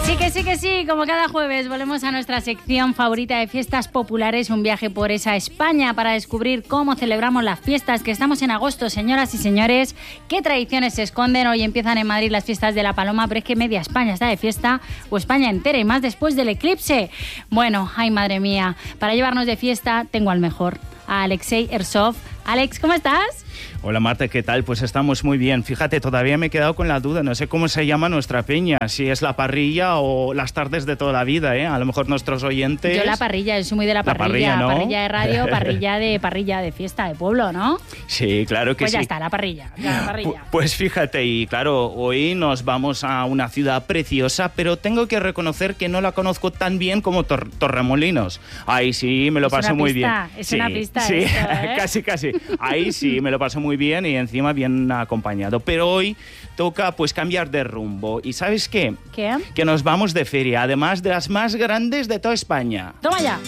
Que sí, como cada jueves volvemos a nuestra sección favorita de fiestas populares, un viaje por esa España para descubrir cómo celebramos las fiestas, que estamos en agosto, señoras y señores, qué tradiciones se esconden. Hoy empiezan en Madrid las fiestas de la Paloma, pero es que media España está de fiesta, o España entera, y más después del eclipse. Bueno, ay madre mía, para llevarnos de fiesta tengo al mejor, a Alexei Ersov. Alex, ¿cómo estás? Hola Marta, ¿qué tal? Pues estamos muy bien. Fíjate, todavía me he quedado con la duda, no sé cómo se llama nuestra peña, si es la parrilla o las tardes de toda la vida, ¿eh? A lo mejor nuestros oyentes... Yo la parrilla, yo soy muy de la parrilla, ¿no? Parrilla de radio, parrilla de fiesta de pueblo, ¿no? Sí, claro que pues sí. Pues ya está, la parrilla. Pues fíjate, y claro, hoy nos vamos a una ciudad preciosa, pero tengo que reconocer que no la conozco tan bien como Torremolinos. Ahí sí, me lo paso muy bien. Es una pista, sí, esto, ¿eh? casi. Ahí sí, me lo paso muy bien y encima bien acompañado. Pero hoy toca pues cambiar de rumbo. ¿Y sabes qué? ¿Qué? Que nos vamos de feria, además de las más grandes de toda España. ¡Toma ya!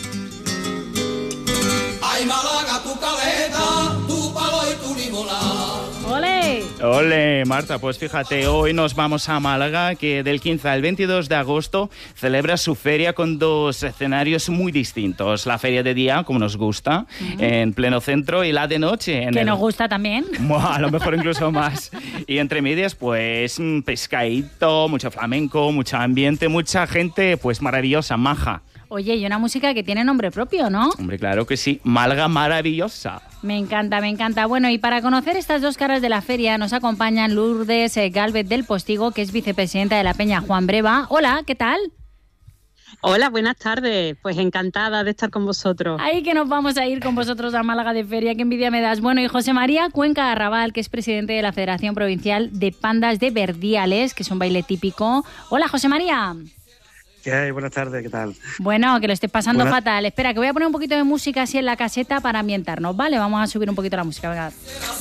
Ay, Málaga, tu caleta, tu palo y tu limonada. ¡Ole! Ole, Marta, pues fíjate, hoy nos vamos a Málaga, que del 15 al 22 de agosto celebra su feria con dos escenarios muy distintos. La feria de día, como nos gusta, en pleno centro, y la de noche. Que nos gusta también. A lo mejor incluso más. Y entre medias, pues pescadito, mucho flamenco, mucho ambiente, mucha gente, pues maravillosa, maja. Oye, y una música que tiene nombre propio, ¿no? Hombre, claro que sí. Málaga maravillosa. Me encanta, me encanta. Bueno, y para conocer estas dos caras de la feria nos acompañan Lourdes Gálvez del Postigo, que es vicepresidenta de la Peña Juan Breva. Hola, ¿qué tal? Hola, buenas tardes. Pues encantada de estar con vosotros. Ahí que nos vamos a ir con vosotros a Málaga de feria, qué envidia me das. Bueno, y José María Cuenca Arrabal, que es presidente de la Federación Provincial de Pandas de Verdiales, que es un baile típico. Hola, José María. ¿Qué hay? Buenas tardes, ¿qué tal? Bueno, que lo estés pasando fatal. Espera, que voy a poner un poquito de música así en la caseta para ambientarnos, ¿vale? Vamos a subir un poquito la música, venga.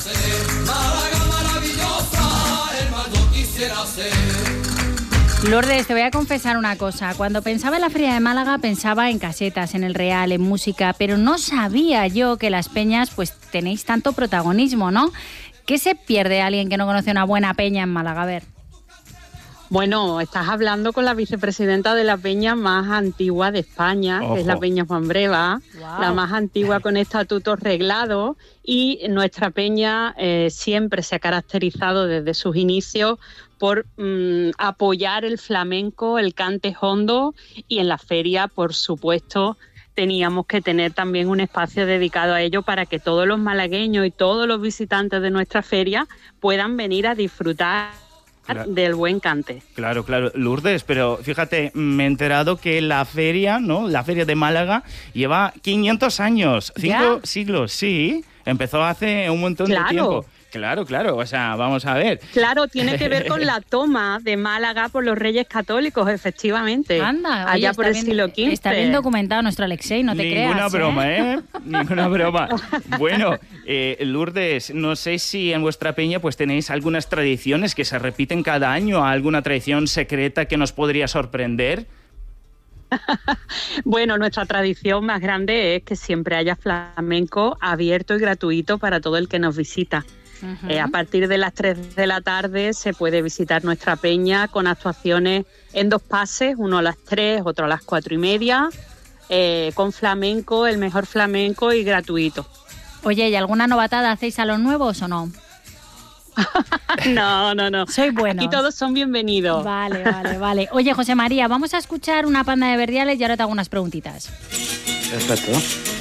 Lourdes, te voy a confesar una cosa. Cuando pensaba en la Feria de Málaga, pensaba en casetas, en el Real, en música, pero no sabía yo que las peñas pues tenéis tanto protagonismo, ¿no? ¿Qué se pierde alguien que no conoce una buena peña en Málaga? A ver. Bueno, estás hablando con la vicepresidenta de la peña más antigua de España, que es la Peña Juan Breva, la más antigua con estatutos reglados, y nuestra peña siempre se ha caracterizado desde sus inicios por apoyar el flamenco, el cante hondo, y en la feria, por supuesto, teníamos que tener también un espacio dedicado a ello para que todos los malagueños y todos los visitantes de nuestra feria puedan venir a disfrutar del buen cante. Claro, Lourdes, pero fíjate, me he enterado que la feria, ¿no? La feria de Málaga lleva 500 años, 5 siglos, sí, empezó hace un montón de tiempo. Claro, o sea, vamos a ver. Claro, tiene que ver con la toma de Málaga por los Reyes Católicos, efectivamente. Anda, allá oye, por el siglo XV. Está bien documentado nuestro Alexei, no te creas. Ninguna broma, ¿eh? Ninguna broma. Bueno, Lourdes, no sé si en vuestra peña pues tenéis algunas tradiciones que se repiten cada año, alguna tradición secreta que nos podría sorprender. Bueno, nuestra tradición más grande es que siempre haya flamenco abierto y gratuito para todo el que nos visita. A partir de las 3 de la tarde se puede visitar nuestra peña con actuaciones en 2 pases, uno a las 3, otro a las 4:30, con flamenco, el mejor flamenco y gratuito. Oye, ¿y alguna novatada hacéis a los nuevos o no? No. Soy bueno. Aquí todos son bienvenidos. Vale. Oye, José María, vamos a escuchar una panda de Verdiales y ahora te hago unas preguntitas. Perfecto.